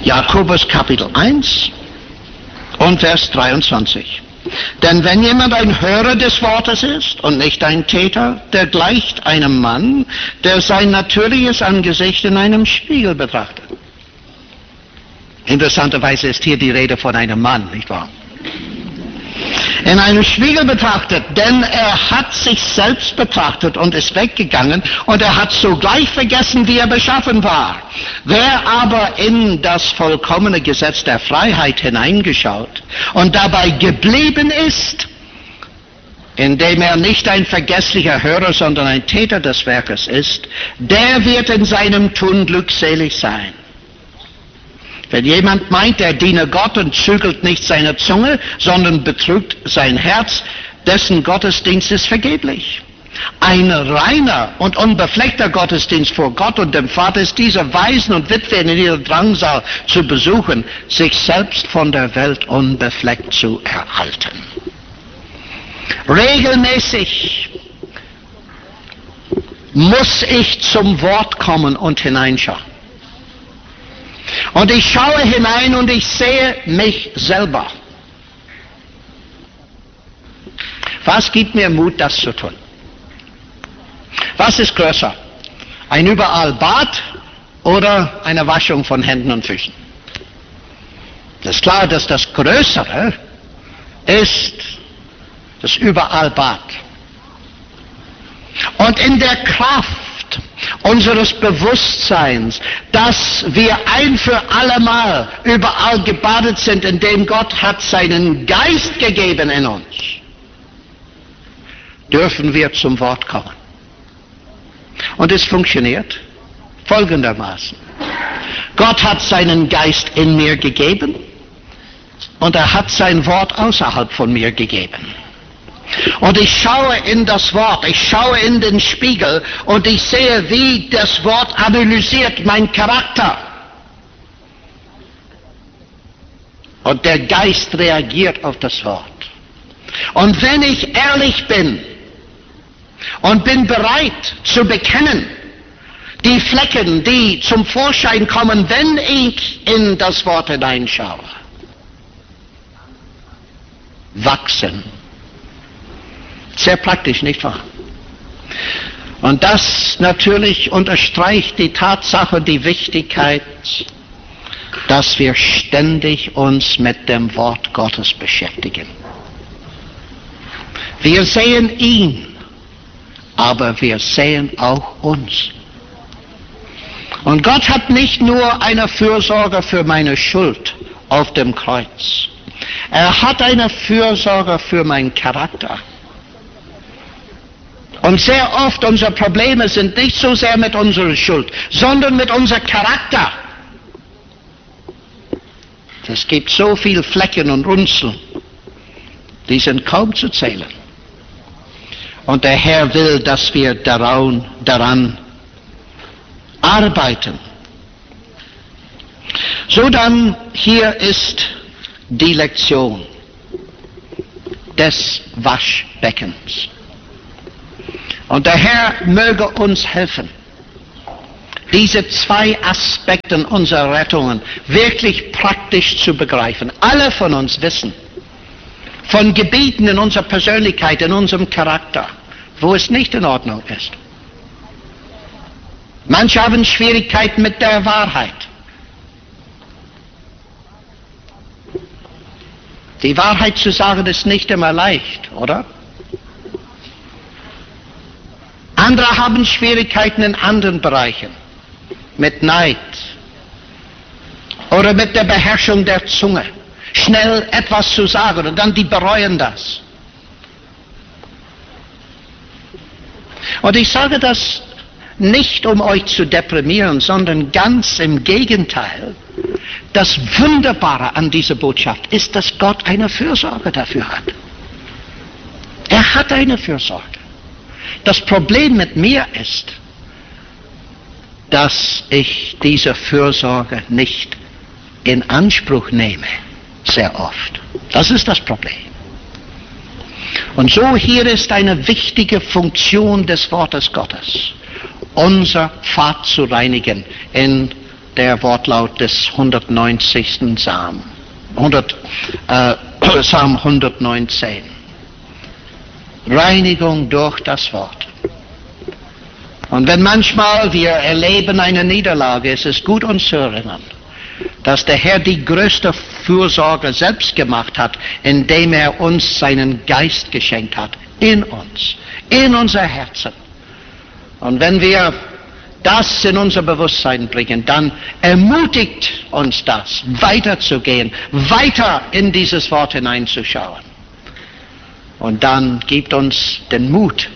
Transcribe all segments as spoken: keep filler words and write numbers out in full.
Jakobus Kapitel eins und Vers dreiundzwanzig. Denn wenn jemand ein Hörer des Wortes ist und nicht ein Täter, der gleicht einem Mann, der sein natürliches Angesicht in einem Spiegel betrachtet. Interessanterweise ist hier die Rede von einem Mann, nicht wahr? In einem Spiegel betrachtet, denn er hat sich selbst betrachtet und ist weggegangen und er hat sogleich vergessen, wie er beschaffen war. Wer aber in das vollkommene Gesetz der Freiheit hineingeschaut und dabei geblieben ist, indem er nicht ein vergesslicher Hörer, sondern ein Täter des Werkes ist, der wird in seinem Tun glückselig sein. Wenn jemand meint, er diene Gott und zügelt nicht seine Zunge, sondern betrügt sein Herz, dessen Gottesdienst ist vergeblich. Ein reiner und unbefleckter Gottesdienst vor Gott und dem Vater ist dieser Waisen und Witwen in ihrer Drangsal zu besuchen, sich selbst von der Welt unbefleckt zu erhalten. Regelmäßig muss ich zum Wort kommen und hineinschauen. Und ich schaue hinein und ich sehe mich selber. Was gibt mir Mut, das zu tun? Was ist größer? Ein überall Bad oder eine Waschung von Händen und Füßen? Das ist klar, dass das Größere ist das überall Bad. Und in der Kraft unseres Bewusstseins, dass wir ein für allemal überall gebadet sind, indem Gott hat seinen Geist gegeben in uns, dürfen wir zum Wort kommen. Und es funktioniert folgendermaßen. Gott hat seinen Geist in mir gegeben und er hat sein Wort außerhalb von mir gegeben. Und ich schaue in das Wort, ich schaue in den Spiegel und ich sehe, wie das Wort analysiert mein Charakter. Und der Geist reagiert auf das Wort. Und wenn ich ehrlich bin und bin bereit zu bekennen, die Flecken, die zum Vorschein kommen, wenn ich in das Wort hineinschaue, wachsen. Sehr praktisch, nicht wahr? Und das natürlich unterstreicht die Tatsache, die Wichtigkeit, dass wir ständig uns mit dem Wort Gottes beschäftigen. Wir sehen ihn, aber wir sehen auch uns. Und Gott hat nicht nur eine Fürsorge für meine Schuld auf dem Kreuz. Er hat eine Fürsorge für meinen Charakter. Und sehr oft unsere Probleme sind nicht so sehr mit unserer Schuld, sondern mit unserem Charakter. Es gibt so viele Flecken und Runzeln, die sind kaum zu zählen. Und der Herr will, dass wir daran, daran arbeiten. So dann, hier ist die Lektion des Waschbeckens. Und der Herr möge uns helfen, diese zwei Aspekte unserer Rettungen wirklich praktisch zu begreifen. Alle von uns wissen von Gebieten in unserer Persönlichkeit, in unserem Charakter, wo es nicht in Ordnung ist. Manche haben Schwierigkeiten mit der Wahrheit. Die Wahrheit zu sagen ist nicht immer leicht, oder? Andere haben Schwierigkeiten in anderen Bereichen, mit Neid oder mit der Beherrschung der Zunge, schnell etwas zu sagen und dann die bereuen das. Und ich sage das nicht, um euch zu deprimieren, sondern ganz im Gegenteil. Das Wunderbare an dieser Botschaft ist, dass Gott eine Fürsorge dafür hat. Er hat eine Fürsorge. Das Problem mit mir ist, dass ich diese Fürsorge nicht in Anspruch nehme, sehr oft. Das ist das Problem. Und so hier ist eine wichtige Funktion des Wortes Gottes, unser Pfad zu reinigen in der Wortlaut des hundertneunzigsten Psalm, hundert, äh, Psalm hundertneunzehn. Reinigung durch das Wort. Und wenn manchmal wir erleben eine Niederlage, ist es gut, uns zu erinnern, dass der Herr die größte Fürsorge selbst gemacht hat, indem er uns seinen Geist geschenkt hat, in uns, in unser Herzen. Und wenn wir das in unser Bewusstsein bringen, dann ermutigt uns das, weiterzugehen, weiter in dieses Wort hineinzuschauen. Und dann gibt uns den Mut,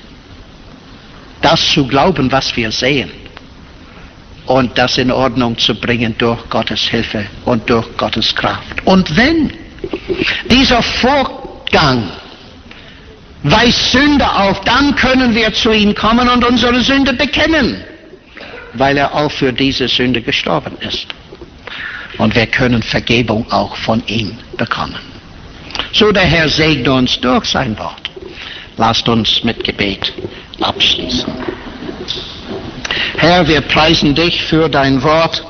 das zu glauben, was wir sehen, und das in Ordnung zu bringen durch Gottes Hilfe und durch Gottes Kraft. Und wenn dieser Vorgang weist Sünde auf, dann können wir zu ihm kommen und unsere Sünde bekennen, weil er auch für diese Sünde gestorben ist. Und wir können Vergebung auch von ihm bekommen. So, der Herr segne uns durch sein Wort. Lasst uns mit Gebet abschließen. Herr, wir preisen dich für dein Wort.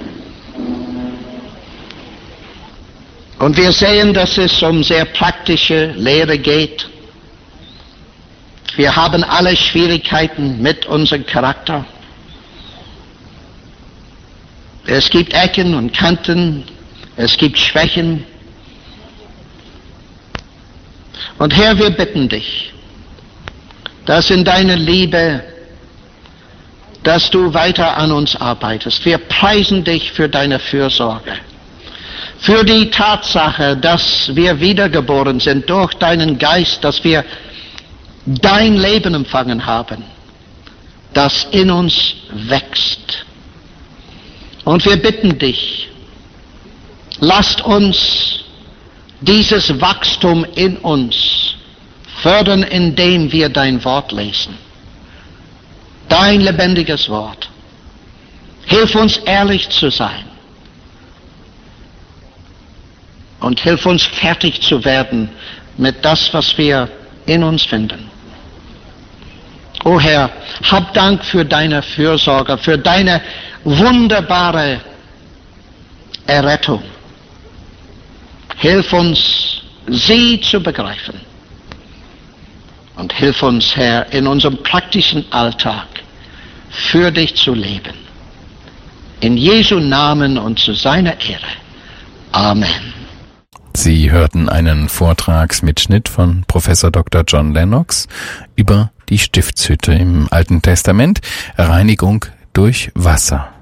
Und wir sehen, dass es um sehr praktische Lehre geht. Wir haben alle Schwierigkeiten mit unserem Charakter. Es gibt Ecken und Kanten, es gibt Schwächen. Und Herr, wir bitten dich, dass in deiner Liebe, dass du weiter an uns arbeitest. Wir preisen dich für deine Fürsorge, für die Tatsache, dass wir wiedergeboren sind durch deinen Geist, dass wir dein Leben empfangen haben, das in uns wächst. Und wir bitten dich, lasst uns dieses Wachstum in uns fördern, indem wir dein Wort lesen. Dein lebendiges Wort. Hilf uns, ehrlich zu sein. Und hilf uns, fertig zu werden mit das, was wir in uns finden. O Herr, hab Dank für deine Fürsorge, für deine wunderbare Errettung. Hilf uns, sie zu begreifen. Und hilf uns, Herr, in unserem praktischen Alltag für dich zu leben. In Jesu Namen und zu seiner Ehre. Amen. Sie hörten einen Vortragsmitschnitt von Professor Doktor John Lennox über die Stiftshütte im Alten Testament, Reinigung durch Wasser.